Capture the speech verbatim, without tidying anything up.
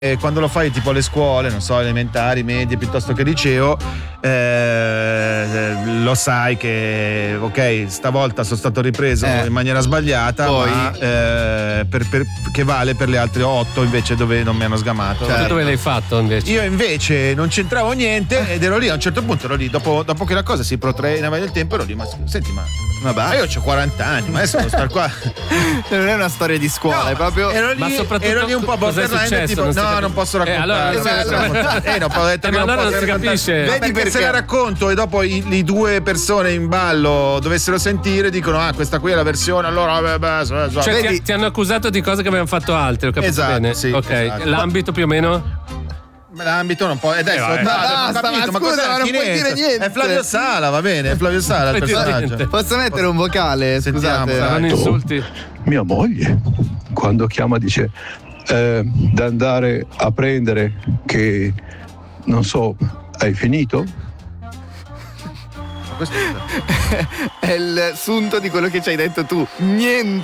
E quando lo fai tipo alle scuole, non so, elementari, medie, piuttosto che liceo, eh, lo sai che ok, stavolta sono stato ripreso Eh. in maniera sbagliata, Poi- ma eh, per, per- che vale per le altre otto invece dove non mi hanno sgamato. Tu dove l'hai fatto invece? Io invece non c'entravo niente ed ero lì, a un certo punto ero lì, dopo, dopo che la cosa si protrainava nel tempo ero lì, ma senti ma, ma io ho quaranta anni, ma adesso devo star qua. Non è una storia di scuola, No, è proprio. ero lì, Ma soprattutto ero lì un po' cos'è borderline, successo? tipo, Non si no, capisce. non posso Eh, raccontare. allora non si Eh, racconta. eh, no, ho detto Eh, che ma non allora posso non si raccontare. capisce. Vedi, Vedi perché perché? se la racconto e dopo i, le due persone in ballo dovessero sentire, dicono ah, questa qui è la versione, allora vabbè, beh, so, so. Cioè, ti, Vedi- ti hanno accusato di cose che avevano fatto altri, ho capito Esatto, bene? sì, ok, esatto. l'ambito più o meno? L'ambito non può. E adesso Eh, vabbè. no, Ma ho basta, capito, ma cos'è scusa, ma non puoi Chinese? dire niente. È Flavio Sala, va bene, è Flavio Sala il Puoi dire personaggio. niente. Posso mettere un vocale? Sentiamo, Scusate. dai. Saranno insulti. Mia moglie, quando chiama, dice eh, da andare a prendere, che non so, hai finito? Questo È il sunto di quello che ci hai detto tu. Niente.